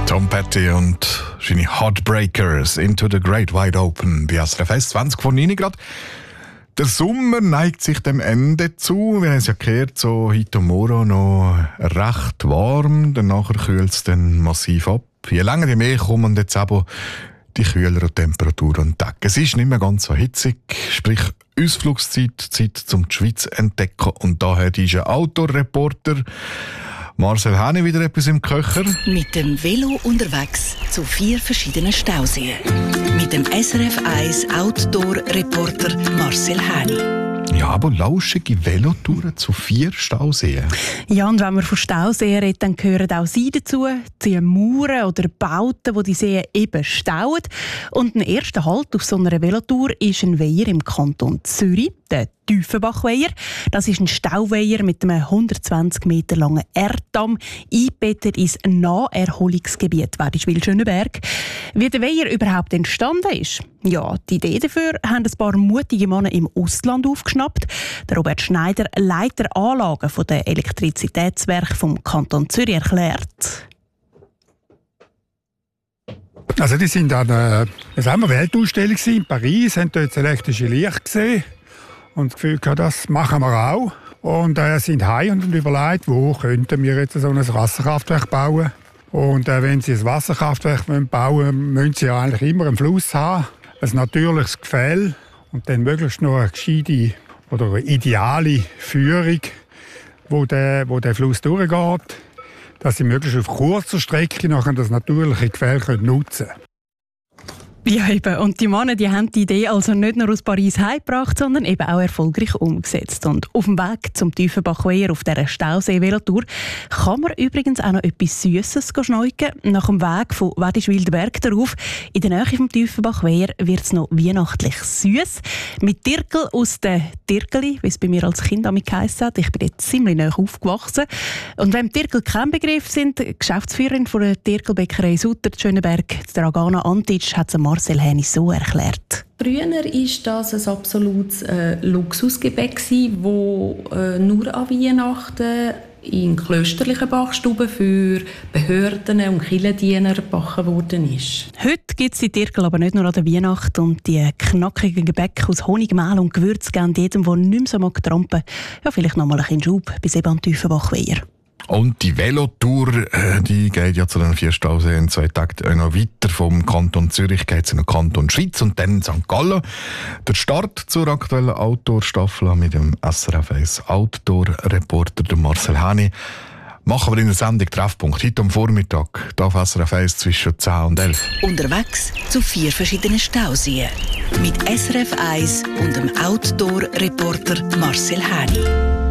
Tom Petty und seine Heartbreakers Into the Great Wide Open bei SRF 1, 20 vor 9 Grad. Der Sommer neigt sich dem Ende zu. Wir haben es ja gehört, so heute und morgen noch recht warm. Danach kühlt es dann massiv ab. Je länger, je mehr kommen jetzt aber die kühleren Temperaturen und Tage. Es ist nicht mehr ganz so hitzig, sprich Ausflugszeit, Zeit zum die Schweiz entdecken. Und daher ist ein Outdoor-Reporter Marcel Häni wieder etwas im Köcher. Mit dem Velo unterwegs zu 4 verschiedenen Stauseen. Mit dem SRF 1 Outdoor-Reporter Marcel Häni. Ja, aber lauschige Velotouren zu 4 Stauseen. Ja, und wenn wir von Stauseen reden, dann gehören auch sie dazu. Die Mauern oder Bauten, die Seen eben stauen. Und ein erster Halt auf so einer Velotour ist ein Weiher im Kanton Zürich, der Tiefenbachweiher. Das ist ein Stauweiher mit einem 120 Meter langen Erddamm, eingebettet ins Naherholungsgebiet Wädischwil-Schöneberg. Wie der Weiher überhaupt entstanden ist? Ja, die Idee dafür haben ein paar mutige Männer im Ausland aufgeschnappt. Der Robert Schneider, Leiter Anlagen der Elektrizitätswerke vom Kanton Zürich, erklärt. Also die sind an der Weltausstellung in Paris, haben dort das elektrische Licht gesehen und das Gefühl gehabt, das machen wir auch. Und sind heim und überlegt, wo könnten wir jetzt so ein Wasserkraftwerk bauen. Und wenn sie ein Wasserkraftwerk bauen wollen, müssen sie ja eigentlich immer einen Fluss haben, ein natürliches Gefälle und dann möglichst noch eine gescheite oder eine ideale Führung, wo der Fluss durchgeht, dass sie möglichst auf kurzer Strecke nachher das natürliche Gefälle nutzen können. Ja, eben. Und die Männer, die haben die Idee also nicht nur aus Paris heimgebracht, sondern eben auch erfolgreich umgesetzt. Und auf dem Weg zum Tiefenbachweiher auf dieser Stausee-Velotour kann man übrigens auch noch etwas Süßes schneiden. Nach dem Weg von Wädischwil-Berg darauf, in der Nähe vom Tiefenbachweiher, wird es noch weihnachtlich süß. Mit Tirkel aus der Tirkeli, wie es bei mir als Kind damit geheissen hat. Ich bin jetzt ziemlich nahe aufgewachsen. Und wenn Tirkel kein Begriff sind, die Geschäftsführerin von der Tirkelbäckerei Sutter Schöneberg, Dragana Antic, hat es Marcel Häni so erklärt. Früher war das ein absolutes Luxusgebäck, das nur an Weihnachten in klösterlichen Backstuben für Behörden und Kirchendiener gebacken worden ist. Heute gibt es die Tirkel aber nicht nur an der Weihnacht. Und die knackigen Gebäcke aus Honig, Mehl und Gewürz geben jedem, der nicht mehr so mag trampen, ja, vielleicht noch mal ein bisschen Schub bis eben an Tiefenbachweiher. Und die Velotour, die geht ja zu den 4 Stauseen in 2 Tagen noch weiter. Vom Kanton Zürich geht es in den Kanton Schweiz und dann in St. Gallen. Der Start zur aktuellen Outdoor-Staffel mit dem SRF 1 Outdoor-Reporter Marcel Häni. Machen wir in der Sendung Treffpunkt heute am Vormittag. Da auf SRF 1 zwischen 10 und 11. Unterwegs zu 4 verschiedenen Stauseen. Mit SRF 1 und dem Outdoor-Reporter Marcel Häni.